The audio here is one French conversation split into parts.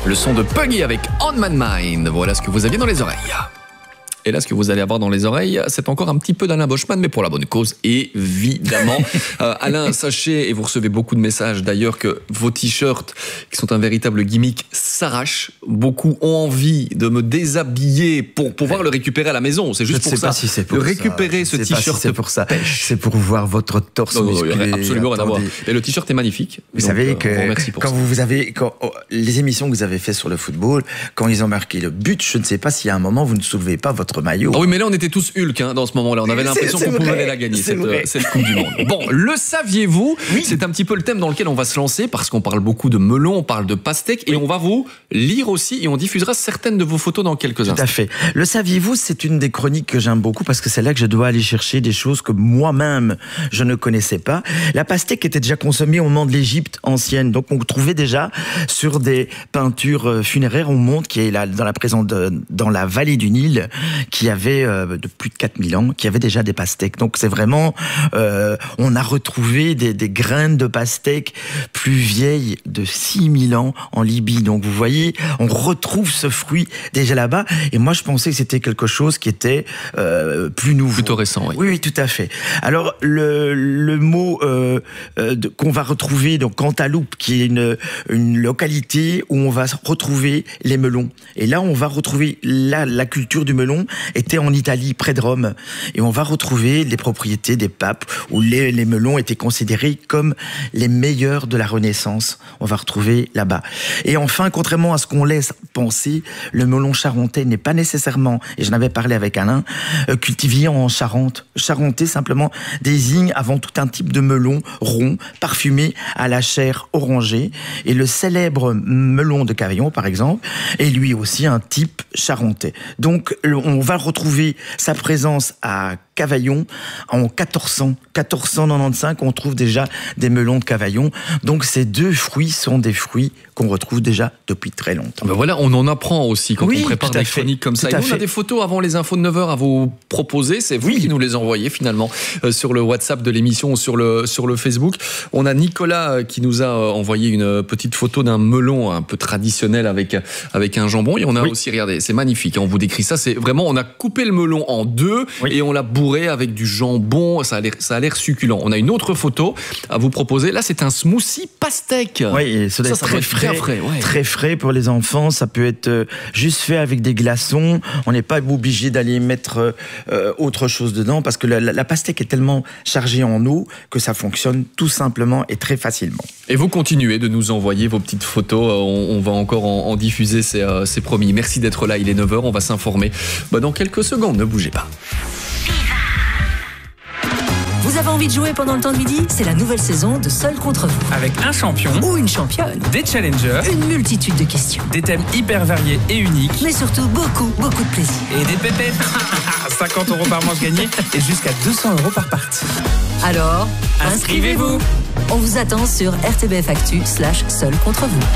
Le son de Puggy avec On My Mind. Voilà ce que vous aviez dans les oreilles. Et là, ce que vous allez avoir dans les oreilles, c'est encore un petit peu d'Alain Boschman, mais pour la bonne cause, évidemment. Alain, sachez, et vous recevez beaucoup de messages d'ailleurs, que vos t-shirts, qui sont un véritable gimmick, s'arrachent. Beaucoup ont envie de me déshabiller pour pouvoir le récupérer à la maison. C'est juste pour ça. Je ne sais pas si c'est pour ça. Récupérer ce t-shirt. C'est pour ça. C'est pour voir votre torse musclé. Il n'y a absolument rien à voir. Et le t-shirt est magnifique. Vous savez que quand les émissions que vous avez faites sur le football, quand ils ont marqué le but, je ne sais pas s'il y a un moment vous ne soulevez pas votre maillot. Ah oui, mais là on était tous Hulk dans ce moment-là. On avait l'impression qu'on pouvait la gagner cette Coupe du Monde. Bon, le saviez-vous ? C'est un petit peu le thème dans lequel on va se lancer parce qu'on parle beaucoup de melon, on parle de pastèque et on va vous lire aussi et on diffusera certaines de vos photos dans quelques instants. Tout à fait. Le saviez-vous ? C'est une des chroniques que j'aime beaucoup parce que c'est là que je dois aller chercher des choses que moi-même je ne connaissais pas. La pastèque était déjà consommée au moment de l'Égypte ancienne, donc on trouvait déjà sur des peintures funéraires, on montre qu'il y a là dans la vallée du Nil qui avait de plus de 4000 ans, qui avait déjà des pastèques. Donc c'est vraiment, on a retrouvé des graines de pastèques plus vieilles de 6000 ans en Libye. Donc vous voyez, on retrouve ce fruit déjà là-bas. Et moi je pensais que c'était quelque chose qui était plus nouveau. Plutôt récent, oui. Oui, tout à fait. Alors le mot qu'on va retrouver, donc Cantaloupe, qui est une localité où on va retrouver les melons. Et là on va retrouver la culture du melon était en Italie, près de Rome. Et on va retrouver les propriétés des papes où les melons étaient considérés comme les meilleurs de la Renaissance. On va retrouver là-bas. Et enfin, contrairement à ce qu'on laisse penser, le melon charentais n'est pas nécessairement, et j'en avais parlé avec Alain, cultivé en Charente. Charentais simplement désigne avant tout un type de melon rond, parfumé à la chair orangée. Et le célèbre melon de Cavaillon, par exemple, est lui aussi un type charentais. Donc, on va retrouver sa présence à Cavaillon en 1495, on trouve déjà des melons de Cavaillon. Donc ces deux fruits sont des fruits qu'on retrouve déjà depuis très longtemps. Ben voilà, on en apprend aussi quand on prépare des chroniques comme ça. Et nous, on a des photos avant les infos de 9h à vous proposer. C'est vous qui nous les envoyez finalement sur le WhatsApp de l'émission ou sur le Facebook. On a Nicolas qui nous a envoyé une petite photo d'un melon un peu traditionnel avec un jambon. Et on a aussi, regardez, c'est magnifique. On vous décrit ça. C'est vraiment, on a coupé le melon en deux et on l'a bourré avec du jambon, ça a l'air succulent. On a une autre photo à vous proposer. Là, c'est un smoothie pastèque. Oui, et ça très frais, très frais pour les enfants. Ça peut être juste fait avec des glaçons. On n'est pas obligé d'aller mettre autre chose dedans parce que la pastèque est tellement chargée en eau que ça fonctionne tout simplement et très facilement. Et vous continuez de nous envoyer vos petites photos. On va encore en diffuser, c'est promis. Merci d'être là. Il est 9h. On va s'informer dans quelques secondes. Ne bougez pas. Vous avez envie de jouer pendant le temps de midi ? C'est la nouvelle saison de Seul contre vous. Avec un champion ou une championne, des challengers, une multitude de questions, des thèmes hyper variés et uniques, mais surtout beaucoup de plaisir. Et des pépettes. 50 € par manche gagnée et jusqu'à 200 € par partie. Alors, inscrivez-vous. On vous attend sur rtbfactu/Seul contre vous.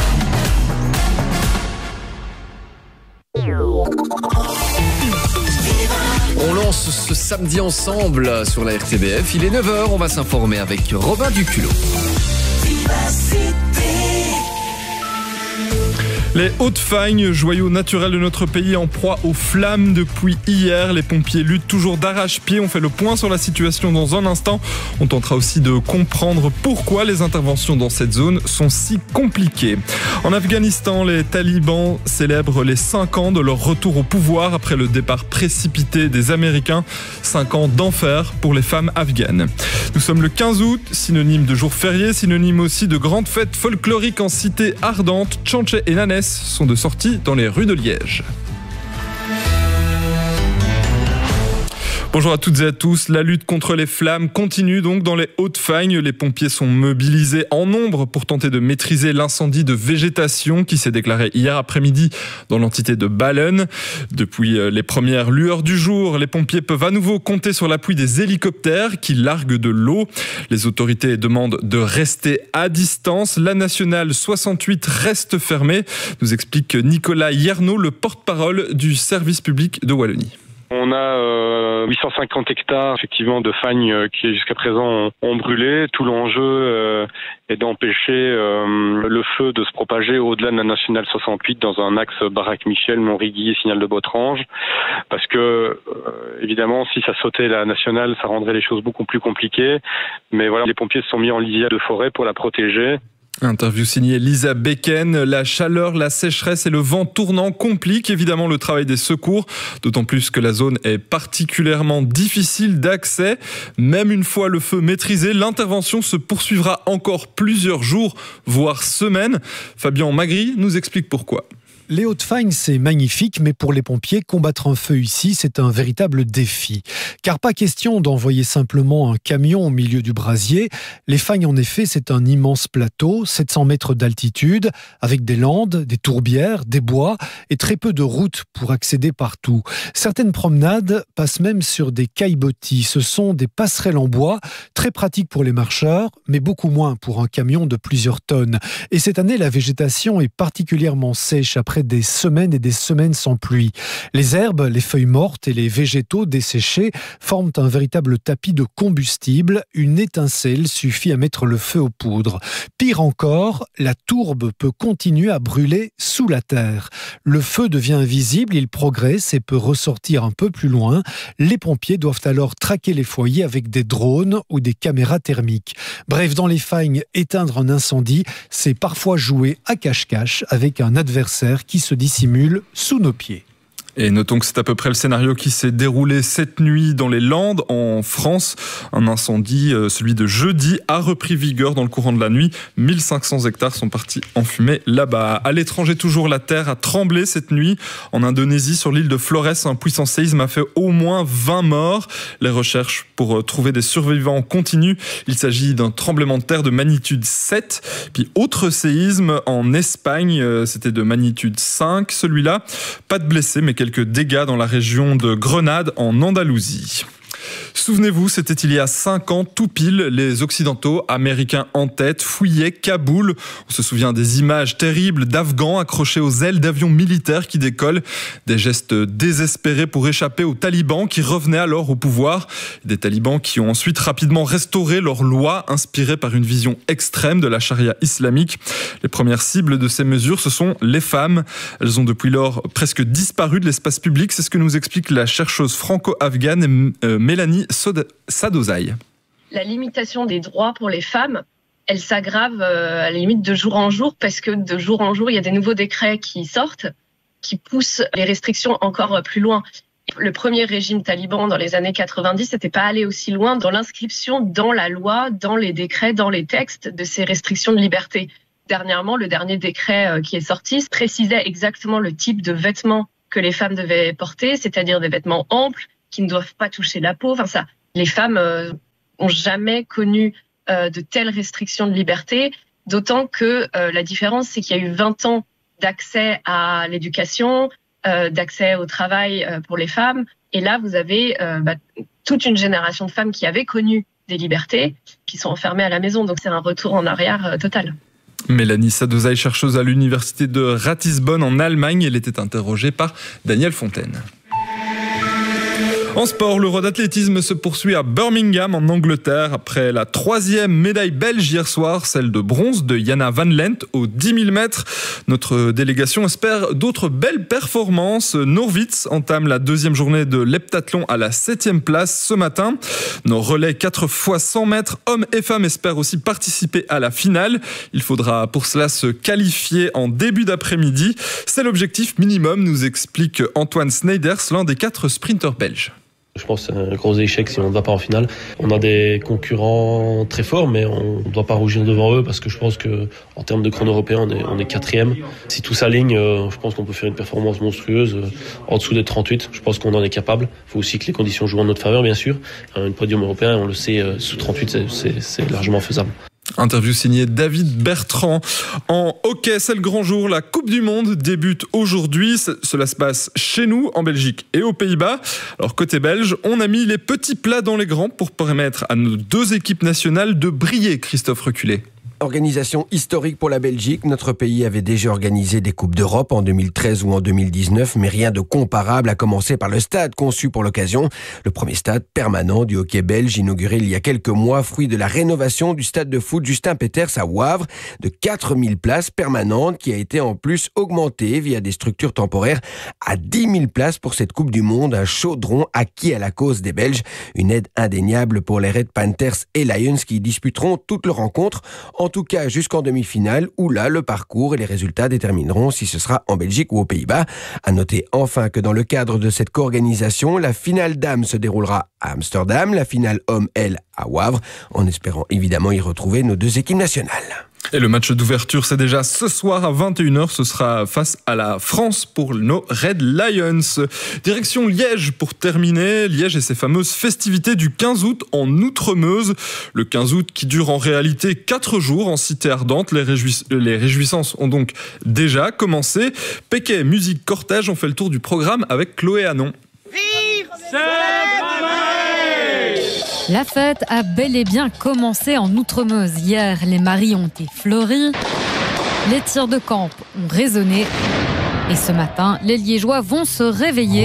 On lance ce samedi ensemble sur la RTBF. Il est 9h, on va s'informer avec Robin Duculot. Les Hautes-Fagnes, joyau naturel de notre pays en proie aux flammes depuis hier. Les pompiers luttent toujours d'arrache-pied. On fait le point sur la situation dans un instant. On tentera aussi de comprendre pourquoi les interventions dans cette zone sont si compliquées. En Afghanistan, les talibans célèbrent les 5 ans de leur retour au pouvoir après le départ précipité des Américains. 5 ans d'enfer pour les femmes afghanes. Nous sommes le 15 août, synonyme de jour férié, synonyme aussi de grande fête folklorique en cité ardente. Tchanché et Nanès sont de sortie dans les rues de Liège. Bonjour à toutes et à tous. La lutte contre les flammes continue donc dans les Hautes-Fagnes. Les pompiers sont mobilisés en nombre pour tenter de maîtriser l'incendie de végétation qui s'est déclaré hier après-midi dans l'entité de Ballen. Depuis les premières lueurs du jour, les pompiers peuvent à nouveau compter sur l'appui des hélicoptères qui larguent de l'eau. Les autorités demandent de rester à distance. La nationale 68 reste fermée, nous explique Nicolas Hiernaut, le porte-parole du service public de Wallonie. On a 850 hectares effectivement de fagnes qui jusqu'à présent ont brûlé. Tout l'enjeu est d'empêcher le feu de se propager au-delà de la nationale 68 dans un axe Baraque-Michel, Montrigny et Signal de Botrange. Parce que évidemment, si ça sautait la nationale, ça rendrait les choses beaucoup plus compliquées. Mais voilà, les pompiers se sont mis en lisière de forêt pour la protéger. Interview signée Lisa Becken. La chaleur, la sécheresse et le vent tournant compliquent évidemment le travail des secours, d'autant plus que la zone est particulièrement difficile d'accès. Même une fois le feu maîtrisé, l'intervention se poursuivra encore plusieurs jours, voire semaines. Fabien Magri nous explique pourquoi. Les Hautes-Fagnes, c'est magnifique, mais pour les pompiers, combattre un feu ici, c'est un véritable défi. Car pas question d'envoyer simplement un camion au milieu du brasier. Les Fagnes, en effet, c'est un immense plateau, 700 mètres d'altitude, avec des landes, des tourbières, des bois et très peu de routes pour accéder partout. Certaines promenades passent même sur des caillebotis. Ce sont des passerelles en bois, très pratiques pour les marcheurs, mais beaucoup moins pour un camion de plusieurs tonnes. Et cette année, la végétation est particulièrement sèche après des semaines et des semaines sans pluie. Les herbes, les feuilles mortes et les végétaux desséchés forment un véritable tapis de combustible. Une étincelle suffit à mettre le feu aux poudres. Pire encore, la tourbe peut continuer à brûler sous la terre. Le feu devient invisible, il progresse et peut ressortir un peu plus loin. Les pompiers doivent alors traquer les foyers avec des drones ou des caméras thermiques. Bref, dans les Fagnes, éteindre un incendie, c'est parfois jouer à cache-cache avec un adversaire qui se dissimule sous nos pieds. Et notons que c'est à peu près le scénario qui s'est déroulé cette nuit dans les Landes, en France. Un incendie, celui de jeudi, a repris vigueur dans le courant de la nuit. 1500 hectares sont partis en fumée là-bas. À l'étranger, toujours, la terre a tremblé cette nuit. En Indonésie, sur l'île de Flores, un puissant séisme a fait au moins 20 morts. Les recherches pour trouver des survivants continuent. Il s'agit d'un tremblement de terre de magnitude 7. Puis autre séisme en Espagne, c'était de magnitude 5. Celui-là, pas de blessés, mais quelques dégâts dans la région de Grenade, en Andalousie. Souvenez-vous, c'était il y a 5 ans, tout pile, les Occidentaux, américains en tête, fouillaient Kaboul. On se souvient des images terribles d'Afghans accrochés aux ailes d'avions militaires qui décollent. Des gestes désespérés pour échapper aux talibans qui revenaient alors au pouvoir. Des talibans qui ont ensuite rapidement restauré leurs lois inspirées par une vision extrême de la charia islamique. Les premières cibles de ces mesures, ce sont les femmes. Elles ont depuis lors presque disparu de l'espace public. C'est ce que nous explique la chercheuse franco-afghane Mélanie Sadozai. La limitation des droits pour les femmes, elle s'aggrave à la limite de jour en jour, parce que de jour en jour, il y a des nouveaux décrets qui sortent, qui poussent les restrictions encore plus loin. Le premier régime taliban dans les années 90 n'était pas allé aussi loin dans l'inscription dans la loi, dans les décrets, dans les textes de ces restrictions de liberté. Dernièrement, le dernier décret qui est sorti précisait exactement le type de vêtements que les femmes devaient porter, c'est-à-dire des vêtements amples, qui ne doivent pas toucher la peau. Enfin, ça, les femmes n'ont jamais connu de telles restrictions de liberté, d'autant que la différence, c'est qu'il y a eu 20 ans d'accès à l'éducation, d'accès au travail pour les femmes. Et là, vous avez toute une génération de femmes qui avaient connu des libertés, qui sont enfermées à la maison. Donc, c'est un retour en arrière total. Mélanie Sadozai, chercheuse à l'université de Ratisbonne en Allemagne. Elle était interrogée par Daniel Fontaine. En sport, l'Euro d'athlétisme se poursuit à Birmingham en Angleterre après la 3e médaille belge hier soir, celle de bronze de Jana Van Lent aux 10 000 mètres. Notre délégation espère d'autres belles performances. Norwitz entame la 2e journée de l'heptathlon à la 7e place ce matin. Nos relais 4 x 100 mètres, hommes et femmes, espèrent aussi participer à la finale. Il faudra pour cela se qualifier en début d'après-midi. C'est l'objectif minimum, nous explique Antoine Sneiders, l'un des 4 sprinteurs belges. Je pense que c'est un gros échec si on ne va pas en finale. On a des concurrents très forts, mais on ne doit pas rougir devant eux parce que je pense qu'en termes de chrono européen, on est 4e. Si tout s'aligne, je pense qu'on peut faire une performance monstrueuse en dessous des 38. Je pense qu'on en est capable. Il faut aussi que les conditions jouent en notre faveur, bien sûr. Un podium européen, on le sait, sous 38, c'est largement faisable. Interview signée David Bertrand. En hockey, c'est le grand jour. La Coupe du Monde débute aujourd'hui. Cela se passe chez nous, en Belgique et aux Pays-Bas. Alors, côté belge, on a mis les petits plats dans les grands pour permettre à nos 2 équipes nationales de briller, Christophe Reculé. Organisation historique pour la Belgique. Notre pays avait déjà organisé des Coupes d'Europe en 2013 ou en 2019, mais rien de comparable, à commencer par le stade conçu pour l'occasion. Le premier stade permanent du hockey belge, inauguré il y a quelques mois, fruit de la rénovation du stade de foot Justin Peters à Wavre, de 4000 places permanentes, qui a été en plus augmentée via des structures temporaires à 10 000 places pour cette Coupe du Monde, un chaudron acquis à la cause des Belges. Une aide indéniable pour les Red Panthers et Lions qui disputeront toutes leurs rencontres, en tout cas jusqu'en demi-finale, où là, le parcours et les résultats détermineront si ce sera en Belgique ou aux Pays-Bas. À noter enfin que dans le cadre de cette co-organisation, la finale dames se déroulera à Amsterdam, la finale homme, elle, à Wavre, en espérant évidemment y retrouver nos deux équipes nationales. Et le match d'ouverture, c'est déjà ce soir à 21h. Ce sera face à la France pour nos Red Lions. Direction Liège pour terminer. Liège et ses fameuses festivités du 15 août en Outremeuse. Le 15 août qui dure en réalité 4 jours en cité ardente. Les réjouissances ont donc déjà commencé. Péquet, musique, cortège, on fait le tour du programme avec Chloé Hanon. Vive La fête a bel et bien commencé en Outremeuse. Hier, les maris ont effleuri, les tirs de camp ont résonné. Et ce matin, les Liégeois vont se réveiller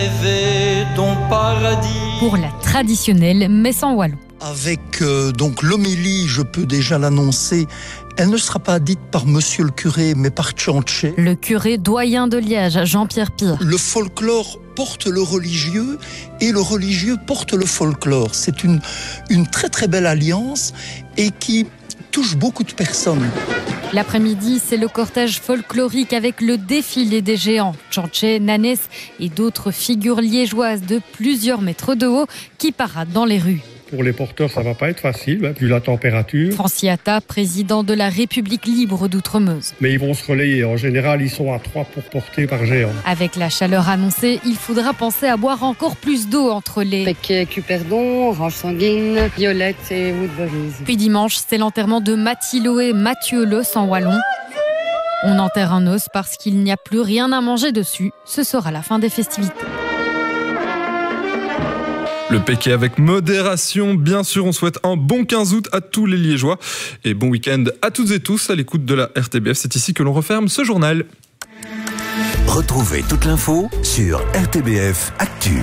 pour la traditionnelle messe en wallon. Avec donc l'homélie, je peux déjà l'annoncer, elle ne sera pas dite par monsieur le curé, mais par Tchanché. Le curé doyen de Liège, Jean-Pierre Pire. Le folklore porte le religieux et le religieux porte le folklore. C'est une très très belle alliance et qui touche beaucoup de personnes. L'après-midi, c'est le cortège folklorique avec le défilé des géants. Tchanché, Nanès et d'autres figures liégeoises de plusieurs mètres de haut qui paradent dans les rues. Pour les porteurs, ça va pas être facile, vu la température. Francis Atta, président de la République libre d'Outremeuse. Mais ils vont se relayer. En général, ils sont à 3 pour porter par géant. Avec la chaleur annoncée, il faudra penser à boire encore plus d'eau entre les Péquet, Cuperdon, Orange Sanguine, Violette et Woodberries. Puis dimanche, c'est l'enterrement de Mathilot et Mathieu Leus en wallon. On enterre un os parce qu'il n'y a plus rien à manger dessus. Ce sera la fin des festivités. Le Péquet avec modération, bien sûr. On souhaite un bon 15 août à tous les Liégeois. Et bon week-end à toutes et tous à l'écoute de la RTBF. C'est ici que l'on referme ce journal. Retrouvez toute l'info sur RTBF Actu.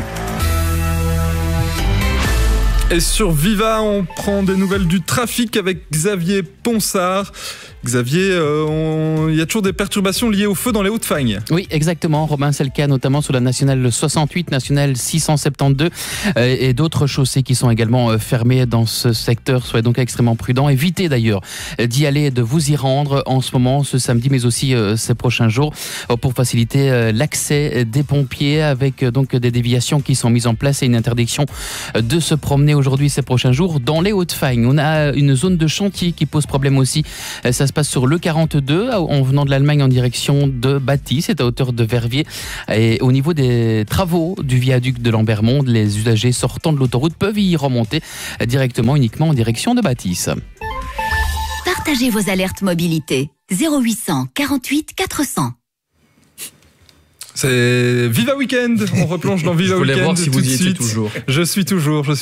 Et sur Viva, on prend des nouvelles du trafic avec Xavier Ponsard. Xavier, il y a toujours des perturbations liées au feu dans les Hauts-de-Fagne. Oui, exactement, Robin, c'est le cas notamment sur la nationale 68, nationale 672 et d'autres chaussées qui sont également fermées dans ce secteur. Soyez donc extrêmement prudents. Évitez d'ailleurs d'y aller et de vous y rendre en ce moment, ce samedi, mais aussi ces prochains jours, pour faciliter l'accès des pompiers avec donc des déviations qui sont mises en place et une interdiction de se promener aujourd'hui ces prochains jours dans les Hauts-de-Fagne. On a une zone de chantier qui pose problème aussi. Ça se passe sur le 42 en venant de l'Allemagne en direction de Bâti, c'est à hauteur de Verviers. Et au niveau des travaux du viaduc de Lambermonde, les usagers sortant de l'autoroute peuvent y remonter directement uniquement en direction de Bâtisse. Partagez vos alertes mobilité 0800 48 400. C'est Viva Weekend. On replonge dans Viva Weekend. Je voulais voir si vous y étiez toujours. Je suis toujours.